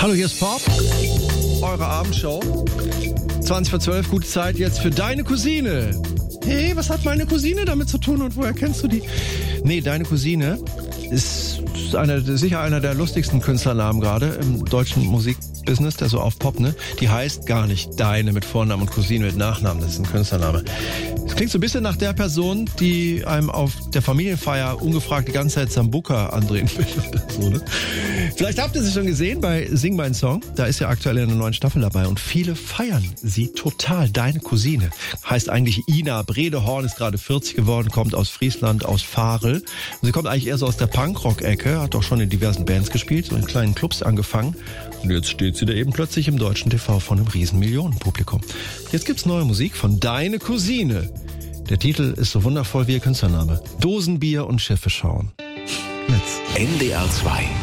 Hallo, hier ist Pop, eure Abendshow. 20:12, gute Zeit jetzt für deine Cousine. Hey, was hat meine Cousine damit zu tun und woher kennst du die? Nee, deine Cousine ist sicher einer der lustigsten Künstlernamen gerade im deutschen Musikbusiness, der so auf Pop, ne? Die heißt gar nicht Deine mit Vornamen und Cousine mit Nachnamen, das ist ein Künstlername. Das klingt so ein bisschen nach der Person, die einem auf der Familienfeier ungefragt die ganze Zeit Sambuca andrehen will oder so, ne? Vielleicht habt ihr sie schon gesehen bei Sing mein Song. Da ist ja aktuell eine neue Staffel dabei und viele feiern sie total. Deine Cousine heißt eigentlich Ina Bredehorn, ist gerade 40 geworden, kommt aus Friesland, aus Varel. Und sie kommt eigentlich eher so aus der Punkrock-Ecke, hat auch schon in diversen Bands gespielt, so in kleinen Clubs angefangen. Und jetzt steht sie da eben plötzlich im deutschen TV vor einem riesen Millionenpublikum. Jetzt gibt's neue Musik von Deine Cousine. Der Titel ist so wundervoll wie ihr Künstlername. Dosenbier und Schiffe schauen. Jetzt. NDR 2